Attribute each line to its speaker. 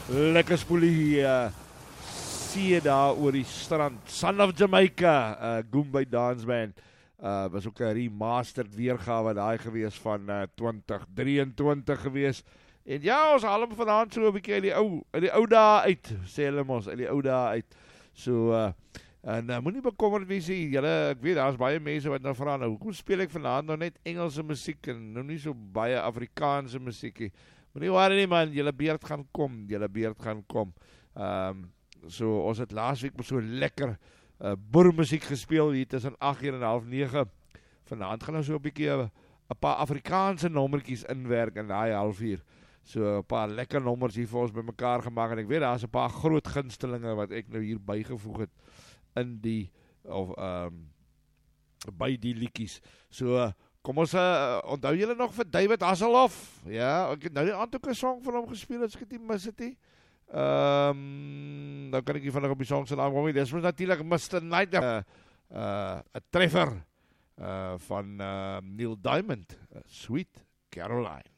Speaker 1: lekker spoelie see daar oor die strand. Son of Jamaica, Goombay Dance Band. Was ook 'n remastered weergawe daai gewees van 2023 gewees. En ja, ons haal hom vanaand so 'n bietjie uit die ou dae uit, sê hulle mos, uit die ou dae uit. So, en moenie bekommerd wees nie, julle, ek weet, daar is baie mense wat nou vra, nou, hoekom speel ek vanaand nou net Engelse musiek en nou nie so baie Afrikaanse musiek nie. Moenie worry nie man, julle beurt gaan kom, so, ons het laas week so lekker boermusiek gespeel hier tussen 8 en half 9. Vanaand gaan ons so 'n bietjie 'n paar Afrikaanse nommertjies inwerk in daai halfuur. So 'n paar lekker nommers hier vir ons bymekaar gemaak en ek weet daar's 'n paar groot gunstelinge wat ek nou hier bygevoeg het in die by die liedjies. So kom ons onthou julle nog vir David Hasselhoff? Ja, ek het nou die aand ook 'n song van hom gespeel, as ek dit nie mis het nie. Dan kan ek nie vinnig op die song se naam kom nie. Dis mos natuurlik Mr. Night, 'n treffer van Neil Diamond, Sweet Caroline.